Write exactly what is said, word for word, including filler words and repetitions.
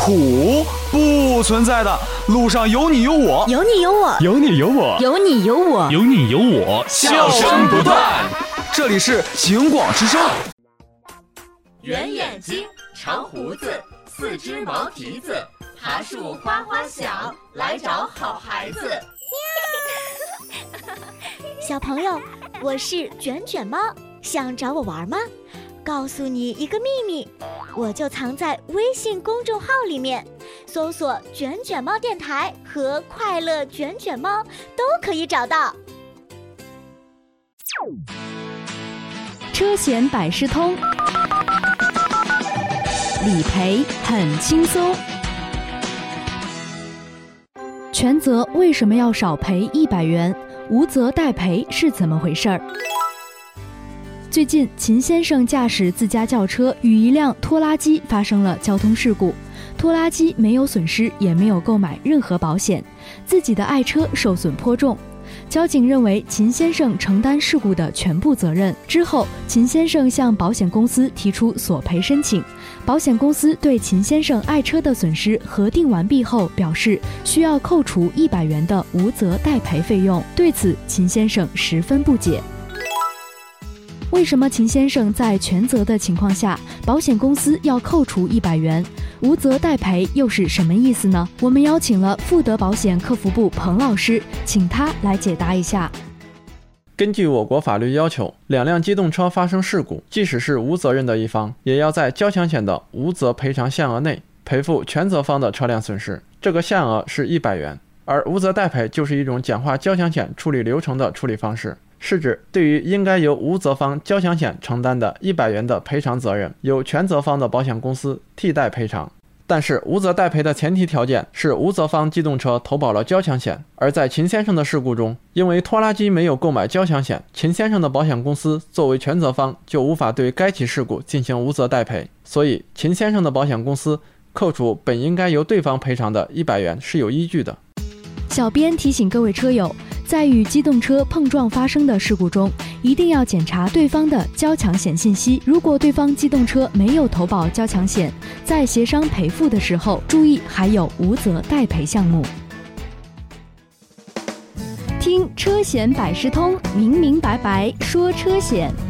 苦，不存在的。路上有你有我， 有你有我， 有你有我， 有你有我， 有你有我， 笑声不断。这里是警广之声。 圆眼睛，长胡子，四只毛蹄子，爬树花花小，来找好孩子。 小朋友，我是卷卷猫，想找我玩吗？告诉你一个秘密，我就藏在微信公众号里面，搜索卷卷猫电台和快乐卷卷猫都可以找到。 车险百事通，理赔很轻松。全责为什么要少赔一百元？无责代赔是怎么回事儿？最近，秦先生驾驶自家轿车与一辆拖拉机发生了交通事故，拖拉机没有损失，也没有购买任何保险，自己的爱车受损颇重。交警认为秦先生承担事故的全部责任。之后，秦先生向保险公司提出索赔申请，保险公司对秦先生爱车的损失核定完毕后，表示需要扣除一百元的无责代赔费用。对此，秦先生十分不解。为什么秦先生在全责的情况下，保险公司要扣除一百元？无责代赔又是什么意思呢？我们邀请了富德保险客服部彭老师，请他来解答一下。 根据我国法律要求，两辆机动车发生事故，即使是无责任的一方，也要在交强险的无责赔偿限额内赔付全责方的车辆损失，这个限额是一百元。而无责代赔就是一种简化交强险处理流程的处理方式，是指对于应该由无责方交强险承担的一百元的赔偿责任，由全责方的保险公司替代赔偿。但是无责代赔的前提条件是无责方机动车投保了交强险，而在秦先生的事故中，因为拖拉机没有购买交强险，秦先生的保险公司作为全责方就无法对该起事故进行无责代赔，所以秦先生的保险公司扣除本应该由对方赔偿的一百元是有依据的。 小编提醒各位车友，在与机动车碰撞发生的事故中，一定要检查对方的交强险信息。如果对方机动车没有投保交强险，在协商赔付的时候，注意还有无责代赔项目。听车险百事通，明明白白说车险。